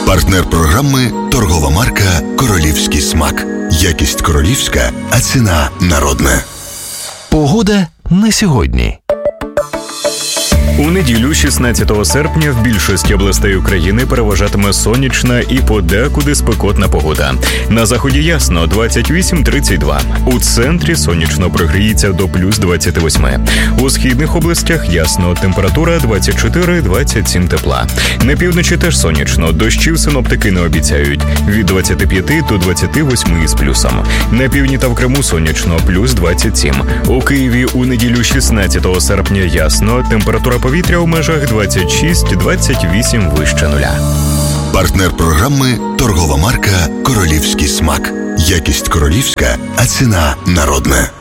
Партнер програми – торгова марка «Королівський смак». Якість королівська, а ціна народна. Погода на сьогодні. У неділю, 16 серпня, в більшості областей України переважатиме сонячна і подекуди спекотна погода. На заході ясно – 28-32. У центрі сонячно прогріється до плюс 28. У східних областях ясно – температура 24-27 тепла. На півночі теж сонячно, дощів синоптики не обіцяють. Від 25 до 28 із плюсом. На півдні та в Криму сонячно – плюс 27. У Києві у неділю, 16 серпня ясно, температура повітря у межах 26-28 вище нуля. Партнер програми – торгова марка «Королівський смак». Якість королівська, а ціна народна.